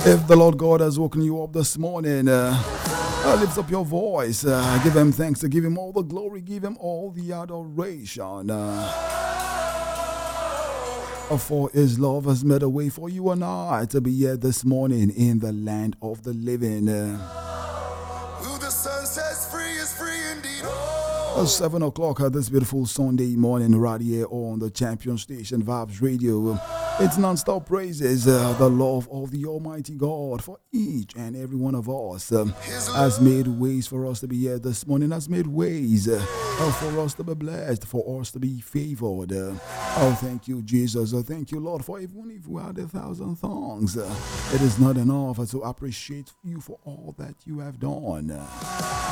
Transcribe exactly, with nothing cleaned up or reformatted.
If the Lord God has woken you up this morning, uh, uh, lift up your voice, uh, give him thanks, uh, give him all the glory, give him all the adoration. Uh, for his love has made a way for you and I to be here this morning in the land of the living. Uh, Who the sun sets free is free indeed. Uh, seven o'clock uh, this beautiful Sunday morning right here on the Champion Station Vibes Radio. It's non-stop praises, uh, the love of the Almighty God for each and every one of us um, has made ways for us to be here this morning, has made ways uh, uh, for us to be blessed, for us to be favored. Uh, oh, thank you, Jesus. Uh, thank you, Lord, for even if we had a thousand tongues, uh, it is not enough uh, to appreciate you for all that you have done. Uh,